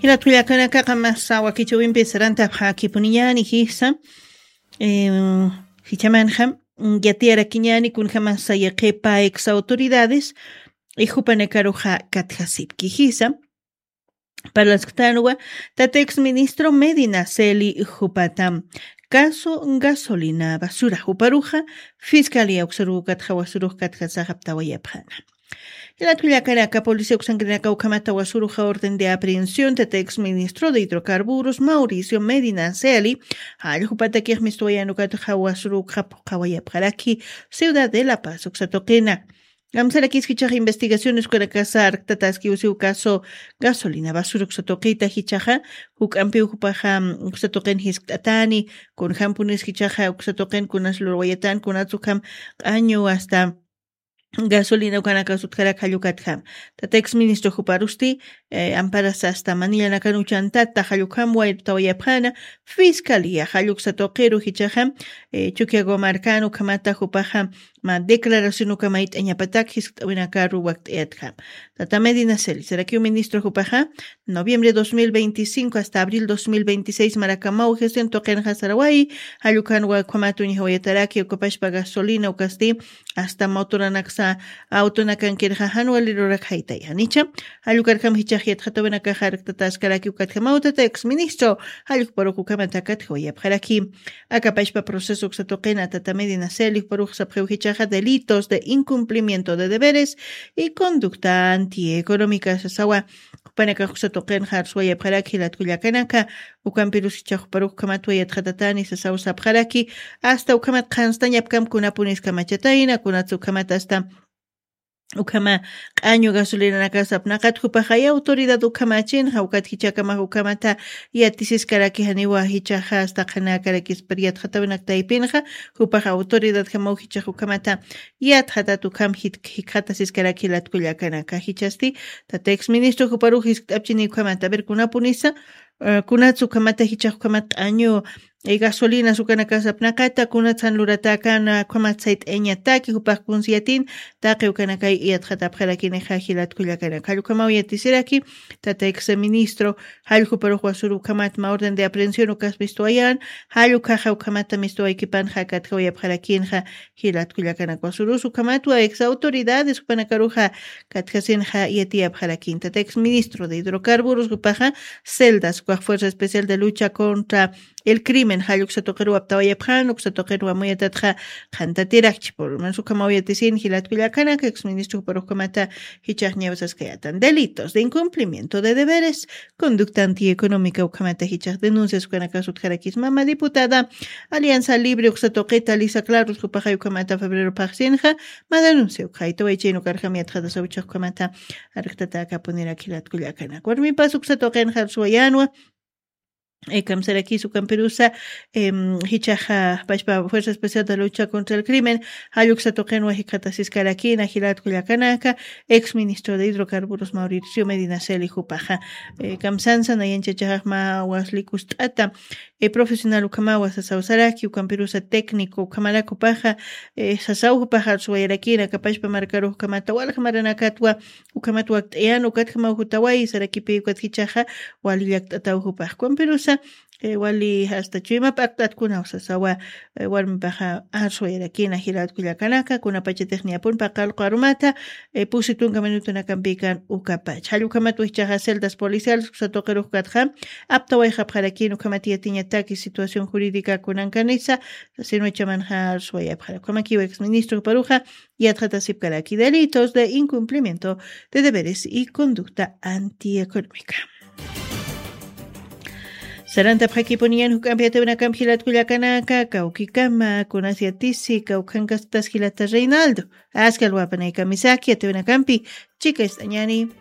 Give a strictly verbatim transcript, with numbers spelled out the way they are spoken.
Hila tuyakanaka kamasa wakichawinpi saranta hakipuniñani hisa eh, hichamanjam yatiara kiñani kunjama sayakepa ex autoridades y jupanekaruja katjasipki hisa para las ktanwa tatex ministro Medina Celi jupatam caso gasolina basura juparuja fiscalía uxaru katjawasuruj katjasajaptawayapjana. La Tuyacaracá, Policía Uxangrinaca, Ucamata, Guasuruja, orden de aprehensión de ex ministro de hidrocarburos Mauricio Medina Celi, al Jupataquia Mistoyano Catawasuruja, Kawayapjaraki, Ciudad de La Paz, Uxatoquena. Gamsaraki Hichaja investigaciones con la casa Tataski Usiu caso gasolina basura Uxatoquita Hichaja, Ucampi Upaja Uxatoquen Hiskatani, con Hampunis Hichaja Uxatoquen, con Aslurwayatan, con Atzukam, año hasta gasolina ukanaka sutkara kayukatkam. Tata ex ministro Juparusti, eh, amparas hasta Manila nakanuchantata hayukam waitawayapjana, fiscalía hayuk satoquero hichaham, eh, chukiago marcano kamata jupaham, ma declaración ukamait eñapatak hiskawinakaru wakt eatkam. Tata Medina Celi, será que un ministro Jupaja, noviembre dos mil veinticinco hasta abril dos mil veintiséis, Maracamau, gestión toquen Hasarawai, hayukan wakamatu nihawayataraki, ukapashpa gasolina ukasti, hasta motoranaxa autonakan kirjahan walirorak haitay hanicha halukarkam hichahiet hatobenaka haraktatas karaki ukatkamauta ex ministro haluk paruku kamatakat hoyap haraki akapashpa proceso xatoqena tata Medina Celi paruk sapjeu hichaha delitos de incumplimiento de deberes y conducta antieconómica sasawa panaka xatoqen harsuayap haraki latkullakanaka ukampirus hichah paruk kamatwayat hatatani sasaw sapharaki hasta ukamat khanstanyap kam kunapunis kamachataina kunatsu kamat hasta ukama año gasolina nakasap nakatjupa hay autoridad ukamachin haukat hichakama ukamata yatisis karaki haniwa hichaja hasta kana karakis periat hatabenak taipinja hupa autoridad hamau hichaj ukamata yat hatat ukam hit hikatasis karaki latkulla kana hichasti tatex ministro huparu hiskapchini ukamata ver kunapunisa kunatsu kamata hichaj ukamata año e gasolina sukana kasap nakata kunatsan lurataka kwamatsait eñataki hupak kunsiatin taqi ukanakay iyat khatapjalakine jajilat kullakana kalukama uyatisiraki tata ex ministro halku paruj wasuru kamat ma orden de aprehensión ukas mistoayan haluka ukamata mistoaykipan hakat uyapjalakinja hilat kullakana wasuru sukamatu ex autoridades upanakaruja katjasinja yatiapjalakin tata ex ministro de hidrocarburos upaja celdas kwa fuerza especial de lucha contra el crimen haluk satoqeru aptawayapjan uksatoqeru amuyatatja qantatiraqchi por mansu kamawiyatisin hilatkullakana que ex ministro parukamata hichaqñawsaskayatan delitos de incumplimiento de deberes conducta antieconómica ukamata hichaq denuncias kanaka sutjarakis mama diputada Alianza Libre uksatoqeta Lisa Claros upaja ukamata febrero paqsinja ma denuncia ukhaito waychino karjamiatja dasawchaq ukamata arqtata kapunira hilatkullakana warmipas uksatoqen harsuayanwa Eh, Kamsaraki su camperusa eh, hichaja pashpa fuerza especial de lucha contra el crimen haluk satoqen wahikatasis karakina hilat kullakanaka ex ministro de hidrocarburos Mauricio Medina Celi jupaja eh, kamsansa nayanchachaj ma waslikustata eh, profesional ukamawa sasausaraki ukamperusa técnico ukamarako paja eh, sasau jupaja suayrakina kapashpa markaru ukamata walja maranakatwa ukamatwa yan ukatjama hutawai sarakipi ukat hichaja walilyaktata jupaj kamperusa Eh, wali hasta chima paktat kuna usasawa eh, warmi baja arsuera kina hirat kullakanaka kuna pacha techniapun pakal qarumata eh, pusitunga minuto nakampikan ukapach halukamatu hichaja celdas policiales usatoqeruj katjam aptaway japjarakin ukamati atiñataki situación jurídica kunankanisa sino echamanjar arsuaya pjarakamaki ex ministro paruja y atjatasipkaraki delitos de incumplimiento de deberes y conducta antieconómica. Saranta pjaki-ponian hukampiate una campilat kullakanaka kaukikama kunasiatisi kaukankas tasgilata Reinaldo. Ascal wapanay kamisaki ate una campi chica estañani.